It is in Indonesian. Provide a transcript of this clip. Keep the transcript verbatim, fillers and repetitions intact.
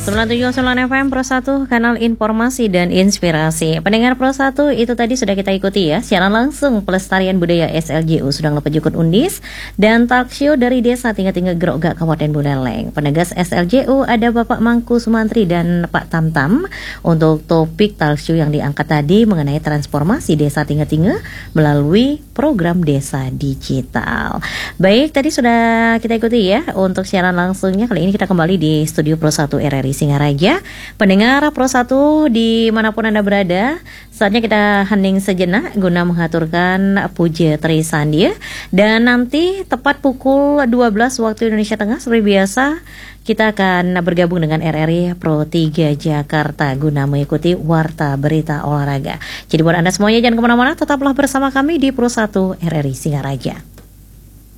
sembilan tujuh sembilan F M Pro satu, kanal informasi dan inspirasi. Pendengar Pro satu, itu tadi sudah kita ikuti ya, siaran langsung pelestarian budaya S L J U Sudang Lepejukut Undis dan talk show dari Desa Tinggal-Tinggal Grogak Kabupaten Buleleng. Penegas S L J U ada Bapak Mangku Sumantri dan Pak Tamtam. Untuk topik talk show yang diangkat tadi mengenai transformasi Desa Tinggal-Tinggal melalui program Desa Digital. Baik, tadi sudah kita ikuti ya untuk siaran langsungnya. Kali ini kita kembali di studio Pro satu R R I Singaraja. Pendengar Pro satu dimanapun Anda berada, saatnya kita hening sejenak guna mengaturkan puja Trisandia. Dan nanti tepat pukul dua belas waktu Indonesia Tengah seperti biasa kita akan bergabung dengan R R I Pro tiga Jakarta guna mengikuti Warta Berita Olahraga. Jadi buat Anda semuanya jangan kemana-mana, tetaplah bersama kami di Pro satu R R I Singaraja.